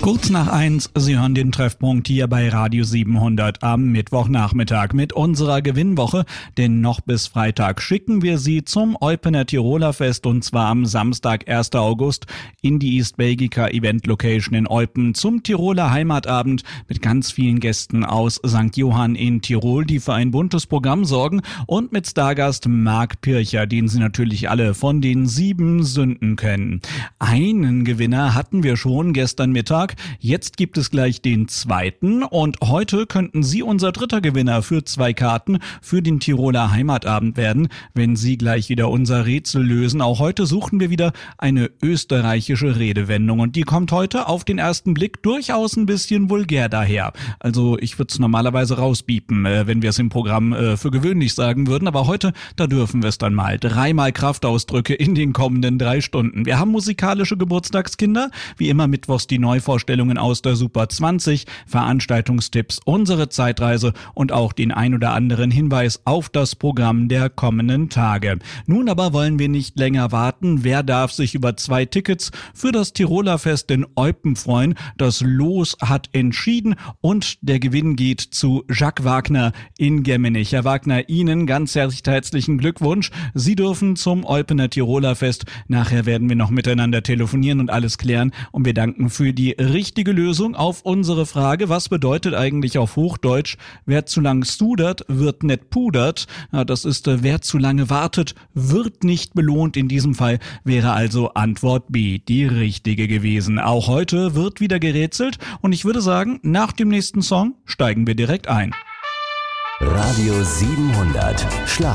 Kurz nach 1, Sie hören den Treffpunkt hier bei Radio 700 am Mittwochnachmittag mit unserer Gewinnwoche, denn noch bis Freitag schicken wir Sie zum Eupener Tiroler Fest und zwar am Samstag, 1. August in die East Belgica Event Location in Eupen zum Tiroler Heimatabend mit ganz vielen Gästen aus St. Johann in Tirol, die für ein buntes Programm sorgen und mit Stargast Marc Pircher, den Sie natürlich alle von den 7 Sünden kennen. Einen Gewinner hatten wir schon gestern Mittag. Jetzt gibt es gleich den zweiten und heute könnten Sie unser dritter Gewinner für 2 Karten für den Tiroler Heimatabend werden, wenn Sie gleich wieder unser Rätsel lösen. Auch heute suchen wir wieder eine österreichische Redewendung und die kommt heute auf den ersten Blick durchaus ein bisschen vulgär daher. Also ich würde es normalerweise rausbiepen, wenn wir es im Programm für gewöhnlich sagen würden, aber heute, da dürfen wir es dann mal. 3-mal Kraftausdrücke in den kommenden 3 Stunden. Wir haben musikalische Geburtstagskinder, wie immer mittwochs die Neuvorstellungen aus der Super 20, Veranstaltungstipps, unsere Zeitreise und auch den ein oder anderen Hinweis auf das Programm der kommenden Tage. Nun aber wollen wir nicht länger warten. Wer darf sich über 2 Tickets für das Tiroler Fest in Eupen freuen? Das Los hat entschieden und der Gewinn geht zu Jacques Wagner in Gemmenich. Herr Wagner, Ihnen ganz herzlichen Glückwunsch. Sie dürfen zum Eupener Tiroler Fest. Nachher werden wir noch miteinander telefonieren und alles klären und wir danken für die richtige Lösung auf unsere Frage, was bedeutet eigentlich auf Hochdeutsch, wer zu lang sudert, wird nicht pudert. Ja, das ist, wer zu lange wartet, wird nicht belohnt. In diesem Fall wäre also Antwort B die richtige gewesen. Auch heute wird wieder gerätselt und ich würde sagen, nach dem nächsten Song steigen wir direkt ein. Radio 700 Schlag